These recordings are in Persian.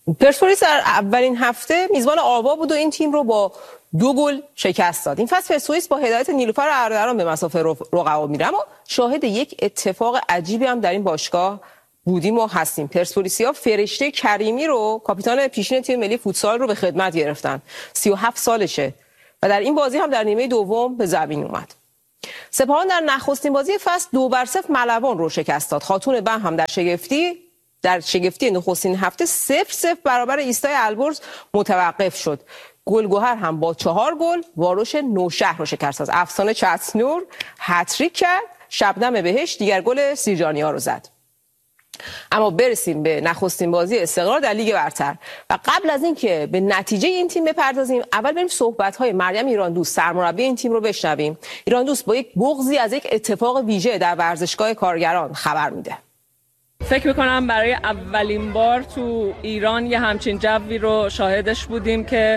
پرسپولیس در اولین هفته میزبان آوا بود و این تیم رو با 2 گل شکست داد. این فصل پرسپولیس با هدایت نیلوفر اردلان به مصاف رقبا میره، اما شاهد یک اتفاق عجیبی هم در این باشگاه بودیم و هستیم. پرسپولیسیا فرشته کریمی رو، کاپیتان پیشین تیم ملی فوتسال رو به خدمت گرفتن. 37 سالشه و در این بازی هم در نیمه دوم به زمین اومد. سپاهان در نخستین بازی فصل 2-0 ملوان رو شکست داد. خاتون بم هم در شگفتی نخستین هفته 0-0 برابر ایستای البرز متوقف شد. گلگهر هم با 4 گل واروش نوشهر رو شکست داد. افسانه چتنور هتریک کرد، شبنم بهشت دیگر گل سیرجانی‌ها رو زد. اما برسیم به نخستین بازی استقلال در لیگ برتر و قبل از اینکه به نتیجه این تیم بپردازیم، اول بریم صحبت‌های مریم ایراندوست سرمربی این تیم رو بشنویم. ایراندوست با یک بغضی از یک اتفاق ویژه در ورزشگاه کارگران خبر میده. فکر میکنم برای اولین بار تو ایران یه همچین جوی رو شاهدش بودیم که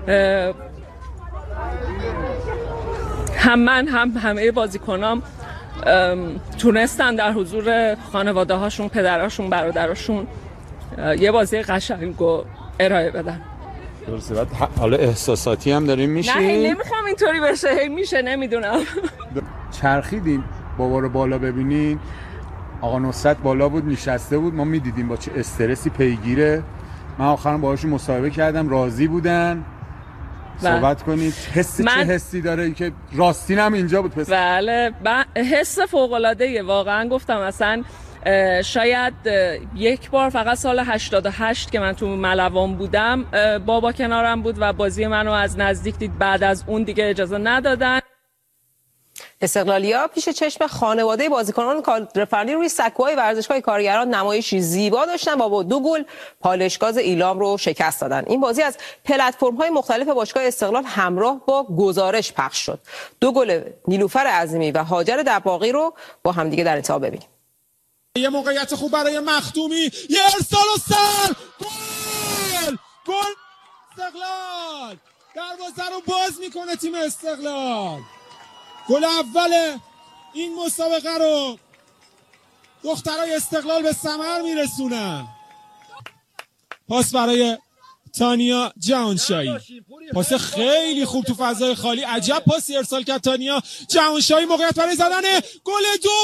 هم من هم همه بازیکنام تونستن در حضور خانواده هاشون، پدراشون، برادراشون یه بازی قشنگ رو ارائه بدن. درسته. بعد حالا احساساتی هم داریم میشیم. نه نمیخوام اینطوری بشه، میشه نمیدونم. چرخیدیم بابا رو بالا ببینین، آقا نصرت بالا بود نشسته بود، ما میدیدیم با چه استرسی پیگیره. من آخرام باهاشون مصاحبه کردم، راضی بودن. صحبت کنید چه حسی داره که راستین هم اینجا بود پس. بله حس فوق‌العاده‌ایه واقعا. گفتم اصلا شاید یک بار فقط سال 88 که من تو ملوان بودم بابا کنارم بود و بازی منو از نزدیک دید. بعد از اون دیگه اجازه ندادن. استقلالیا پیش چشم خانواده بازیکنان کادرفنی روی سکوهای ورزشگاه کارگران نمایشی زیبا داشتن و با 2 گل پالشگاز ایلام رو شکست دادن. این بازی از پلتفرم‌های مختلف باشگاه استقلال همراه با گزارش پخش شد. 2 گل نیلوفر عظیمی و هاجر دباغی رو با همدیگه در انتها ببینیم. یه موقعیت خوب برای مخدومی، یه ارسال و سر، گل استقلال، دروازه رو باز میکنه تیم استقلال. گل اول این مسابقه رو دخترای استقلال به ثمر میرسونن. پاس برای تانیا جهانشاهی، پاس خیلی خوب تو فضای خالی، عجب پاسی ارسال کرد تانیا جهانشاهی. موقعیت برای زدن گل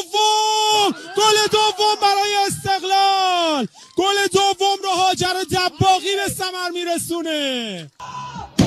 دوم برای استقلال. گل دوم رو هاجر دباغی به ثمر میرسونه.